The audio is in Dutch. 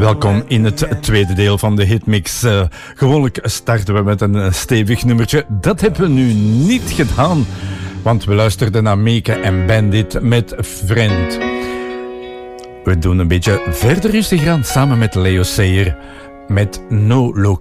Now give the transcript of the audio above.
Welkom in het tweede deel van de hitmix. Gewoonlijk starten we met een stevig nummertje. Dat hebben we nu niet gedaan, want we luisterden naar Meke en Bandit met Friend. We doen een beetje verder rustig aan samen met Leo Sayer met No Location.